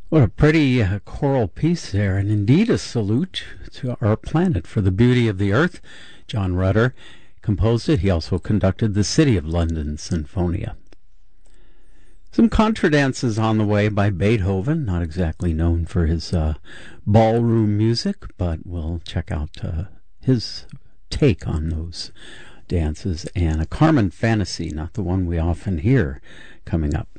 What a pretty choral piece there, and indeed a salute to our planet for the beauty of the earth. John Rutter composed it. He also conducted the City of London Sinfonia. Some contradances on the way by Beethoven, not exactly known for his ballroom music, but we'll check out his take on those dances, and a Carmen fantasy, not the one we often hear, coming up.